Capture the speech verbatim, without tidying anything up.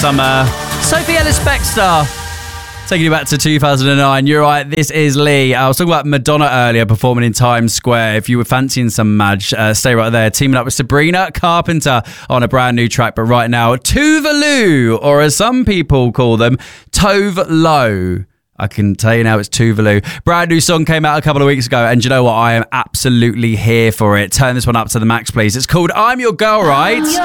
Summer. Sophie Ellis-Bextor. Taking you back to two thousand nine. You're right, this is Lee. I was talking about Madonna earlier performing in Times Square. If you were fancying some Madge, uh, stay right there. Teaming up with Sabrina Carpenter on a brand new track. But right now, Tuvalu, or as some people call them, Tove Lo. I can tell you now it's Tuvalu. Brand new song came out a couple of weeks ago, and you know what? I am absolutely here for it. Turn this one up to the max, please. It's called I'm Your Girl, Right?